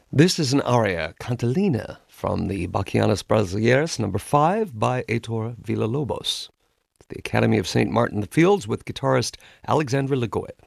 This is an aria, Cantilena, from the Bachianas Brasileiras No. 5 by Heitor Villa-Lobos. The Academy of St. Martin the Fields with guitarist Alexandra Lagoya.